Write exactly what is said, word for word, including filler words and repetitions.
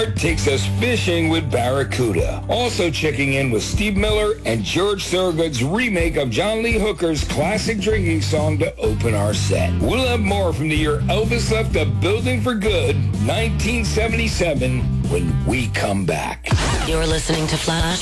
Takes us fishing with Barracuda. Also checking in with Steve Miller and George Thorogood's remake of John Lee Hooker's classic drinking song to open our set. We'll have more from the year Elvis left the building for good, nineteen seventy-seven, when we come back. You're listening to Flash